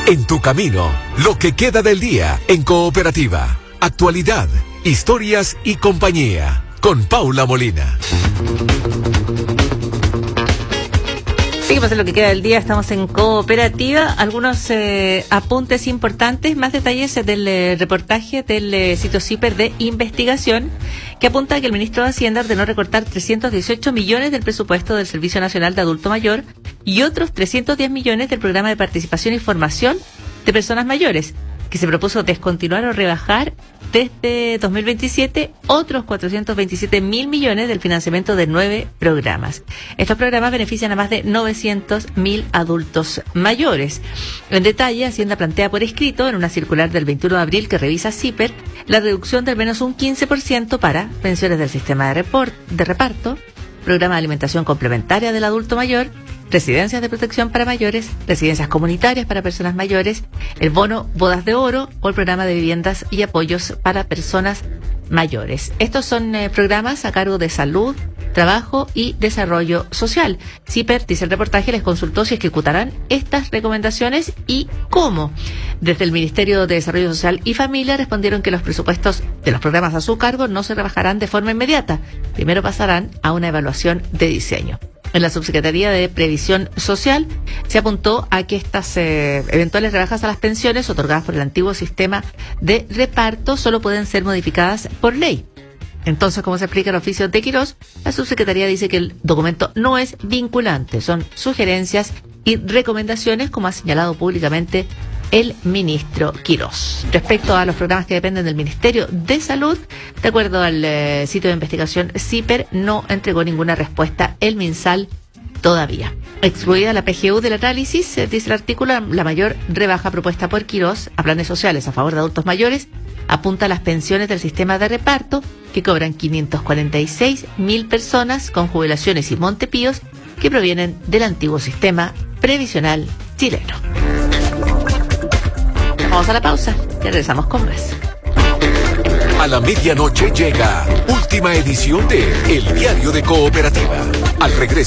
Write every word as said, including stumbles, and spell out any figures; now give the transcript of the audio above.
En tu camino, lo que queda del día en Cooperativa. Actualidad, historias y compañía. Con Paula Molina. Seguimos en lo que queda del día, estamos en Cooperativa. Algunos eh, apuntes importantes, más detalles del eh, reportaje del eh, sitio CIPER de investigación, que apunta a que el ministro de Hacienda ordenó recortar trescientos dieciocho millones del presupuesto del Servicio Nacional de Adulto Mayor y otros trescientos diez millones del Programa de Participación y Formación de Personas Mayores, que se propuso descontinuar o rebajar desde dos mil veintisiete otros cuatrocientos veintisiete mil millones del financiamiento de nueve programas. Estos programas benefician a más de novecientos mil adultos mayores. En detalle, Hacienda plantea por escrito, en una circular del veintiuno de abril que revisa CIPER, la reducción de al menos un quince por ciento para pensiones del sistema de, report, de reparto, programa de alimentación complementaria del adulto mayor, residencias de protección para mayores, residencias comunitarias para personas mayores, el bono Bodas de Oro o el programa de viviendas y apoyos para personas mayores. Estos son eh, programas a cargo de salud, trabajo y desarrollo social. CIPER, dice el reportaje, les consultó si ejecutarán estas recomendaciones y cómo. Desde el Ministerio de Desarrollo Social y Familia respondieron que los presupuestos de los programas a su cargo no se rebajarán de forma inmediata. Primero pasarán a una evaluación de diseño. En la Subsecretaría de Previsión Social se apuntó a que estas eh, eventuales rebajas a las pensiones otorgadas por el antiguo sistema de reparto solo pueden ser modificadas por ley. Entonces, como se explica en el oficio de Quirós, la Subsecretaría dice que el documento no es vinculante, son sugerencias y recomendaciones, como ha señalado públicamente el ministro Quirós. Respecto a los programas que dependen del Ministerio de Salud, de acuerdo al eh, sitio de investigación CIPER, no entregó ninguna respuesta el MinSal todavía. Excluida la P G U del análisis, eh, dice el artículo, la mayor rebaja propuesta por Quirós a planes sociales a favor de adultos mayores apunta a las pensiones del sistema de reparto, que cobran quinientos cuarenta y seis mil personas con jubilaciones y montepíos que provienen del antiguo sistema previsional chileno. Vamos a la pausa y regresamos con más. A la medianoche llega última edición de El Diario de Cooperativa. Al regreso